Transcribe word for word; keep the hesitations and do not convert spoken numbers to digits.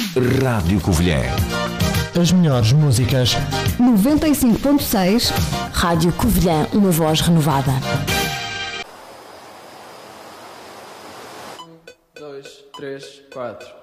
Rádio Covilhã. As melhores músicas. noventa e cinco ponto seis. Rádio Covilhã, uma voz renovada. Um, dois, três, quatro.